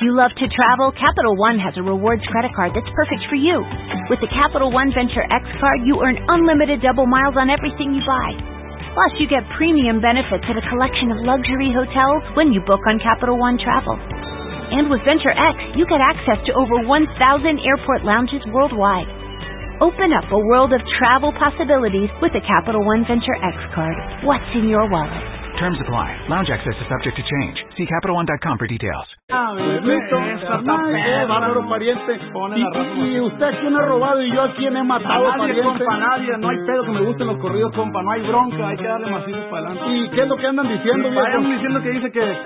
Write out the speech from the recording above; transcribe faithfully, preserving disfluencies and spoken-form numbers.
you love to travel, Capital One has a rewards credit card that's perfect for you. With the Capital One Venture X card, you earn unlimited double miles on everything you buy. Plus, you get premium benefits at a collection of luxury hotels when you book on Capital One Travel. And with Venture X, you get access to over one thousand airport lounges worldwide. Open up a world of travel possibilities with the Capital One Venture X card. What's in your wallet? Terms apply. Lounge access is subject to change. See Capital One dot com for details. Ah, bebito, carnal, eh, bárbaro pariente. Y, y usted a quién ha robado y yo a quién he matado, a nadie, pariente. compa, nadie. No hay pedo que me gusten los corridos, compa. No hay bronca. Hay que darle macizo para adelante. ¿Y qué es lo que andan diciendo, viejo? Vayan diciendo que dice que